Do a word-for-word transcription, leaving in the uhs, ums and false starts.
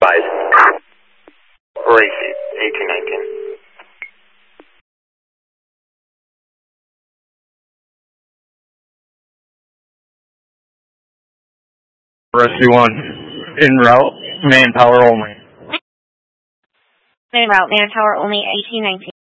five. Racy, eighteen nineteen. Rescue one, en route, manpower only. En route, manpower only, eighteen nineteen.